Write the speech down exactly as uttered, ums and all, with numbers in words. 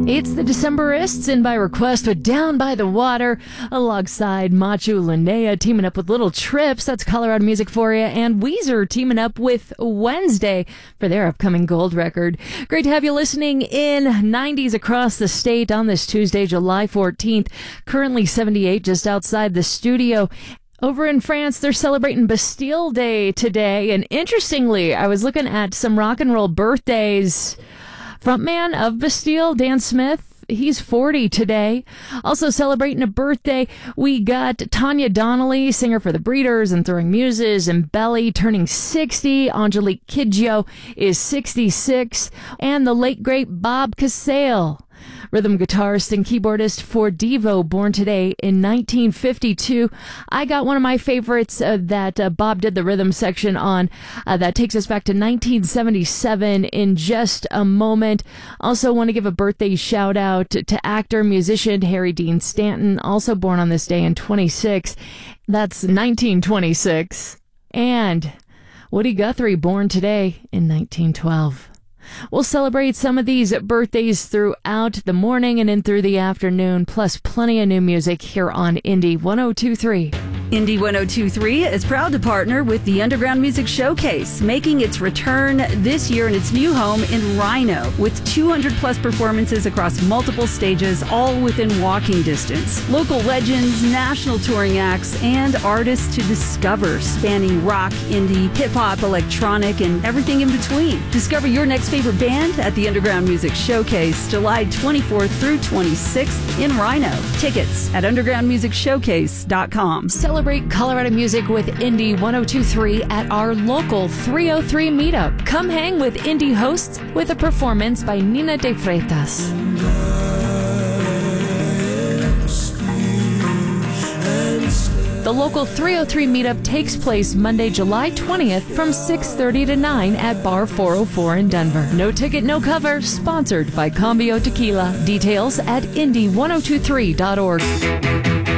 It's the Decemberists, and by request with Down by the Water, alongside Machu Linnea teaming up with Little Trips. That's Colorado music for you. And Weezer teaming up with Wednesday for their upcoming gold record. Great to have you listening in nineties across the state on this Tuesday, July fourteenth. Currently seventy-eight just outside the studio. Over in France, they're celebrating Bastille Day today. And interestingly, I was looking at some rock and roll birthdays. Frontman of Bastille, Dan Smith, he's forty today. Also celebrating a birthday, we got Tanya Donnelly, singer for the Breeders and Throwing Muses, and Belly, turning sixty. Angelique Kidjo is sixty-six. And the late, great Bob Casale, rhythm guitarist and keyboardist for Devo, born today in nineteen fifty-two. I got one of my favorites uh, that uh, Bob did the rhythm section on. Uh, that takes us back to nineteen seventy-seven in just a moment. Also want to give a birthday shout out to actor, musician Harry Dean Stanton, also born on this day in twenty-six. That's nineteen twenty-six. And Woody Guthrie, born today in nineteen twelve. We'll celebrate some of these birthdays throughout the morning and in through the afternoon, plus plenty of new music here on Indie one oh two point three. Indie one oh two point three is proud to partner with the Underground Music Showcase, making its return this year in its new home in Rhino, with two hundred plus performances across multiple stages, all within walking distance. Local legends, national touring acts, and artists to discover, spanning rock, indie, hip-hop, electronic, and everything in between. Discover your next favorite band at the Underground Music Showcase, July twenty-fourth through twenty-sixth in Rhino. Tickets at underground music showcase dot com. Celebrate Colorado music with Indie one oh two point three at our local three oh three meetup. Come hang with Indie hosts with a performance by Nina de Freitas. The local three oh three meetup takes place Monday, July twentieth from six thirty to nine at Bar four oh four in Denver. No ticket, no cover. Sponsored by Cambio Tequila. Details at indie one oh two three dot org.